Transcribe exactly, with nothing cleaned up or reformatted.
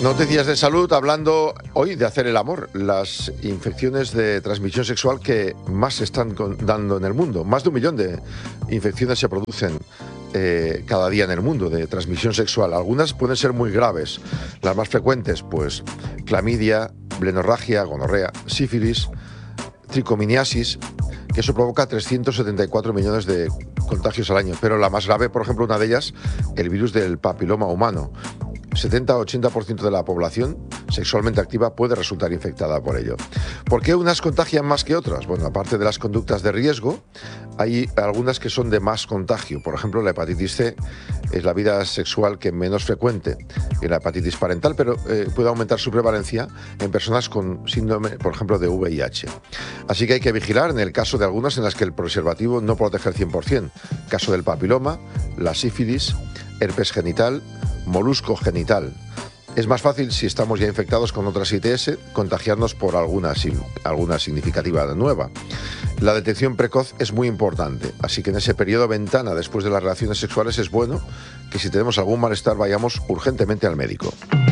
Noticias de salud, hablando hoy de hacer el amor, las infecciones de transmisión sexual que más se están dando en el mundo. Más de un millón de infecciones se producen eh, cada día en el mundo de transmisión sexual. Algunas pueden ser muy graves. Las más frecuentes, pues, clamidia, blenorragia, gonorrea, sífilis, tricominiasis, que eso provoca trescientos setenta y cuatro millones de contagios al año. Pero la más grave, por ejemplo, una de ellas, el virus del papiloma humano. setenta a ochenta por ciento de la población sexualmente activa puede resultar infectada por ello. ¿Por qué unas contagian más que otras? Bueno, aparte de las conductas de riesgo, hay algunas que son de más contagio. Por ejemplo, la hepatitis C es la vida sexual que menos frecuente que la hepatitis parental, pero eh, puede aumentar su prevalencia en personas con síndrome, por ejemplo, de V I H. Así que hay que vigilar en el caso de algunas en las que el preservativo no protege el cien por ciento. Caso del papiloma, la sífilis, herpes genital, molusco genital. Es más fácil, si estamos ya infectados con otras I T S, contagiarnos por alguna, alguna significativa nueva. La detección precoz es muy importante, así que en ese periodo ventana después de las relaciones sexuales es bueno que si tenemos algún malestar vayamos urgentemente al médico.